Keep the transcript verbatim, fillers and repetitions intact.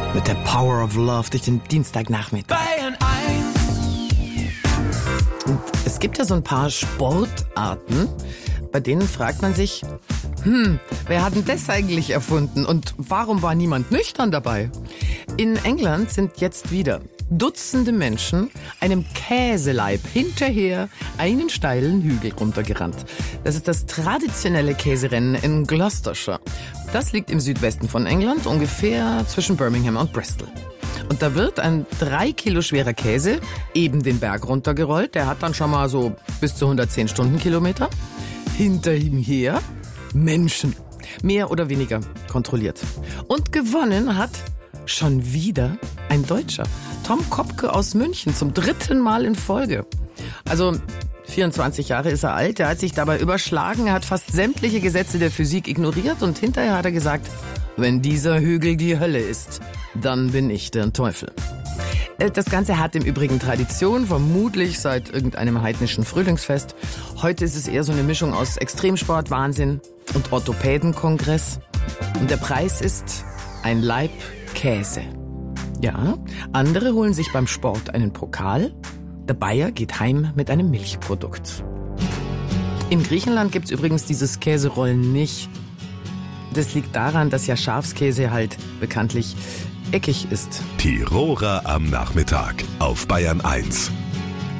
Mit der Power of Love durch den Dienstagnachmittag. Bayern eins. Und es gibt ja so ein paar Sportarten, bei denen fragt man sich, hm, wer hat denn das eigentlich erfunden und warum war niemand nüchtern dabei? In England sind jetzt wieder Dutzende Menschen einem Käseleib hinterher einen steilen Hügel runtergerannt. Das ist das traditionelle Käserennen in Gloucestershire. Das liegt im Südwesten von England, ungefähr zwischen Birmingham und Bristol. Und da wird ein drei Kilo schwerer Käse eben den Berg runtergerollt. Der hat dann schon mal so bis zu hundertzehn Stundenkilometer. Hinter ihm her Menschen, mehr oder weniger kontrolliert. Und gewonnen hat schon wieder ein Deutscher. Tom Kopke aus München zum dritten Mal in Folge. Also vierundzwanzig Jahre ist er alt, er hat sich dabei überschlagen, er hat fast sämtliche Gesetze der Physik ignoriert und hinterher hat er gesagt, wenn dieser Hügel die Hölle ist, dann bin ich der Teufel. Das Ganze hat im Übrigen Tradition, vermutlich seit irgendeinem heidnischen Frühlingsfest. Heute ist es eher so eine Mischung aus Extremsport, Wahnsinn und Orthopädenkongress. Und der Preis ist ein Laib Käse. Ja, andere holen sich beim Sport einen Pokal. Der Bayer geht heim mit einem Milchprodukt. In Griechenland gibt's übrigens dieses Käserollen nicht. Das liegt daran, dass ja Schafskäse halt bekanntlich eckig ist. Tiroler am Nachmittag auf Bayern eins.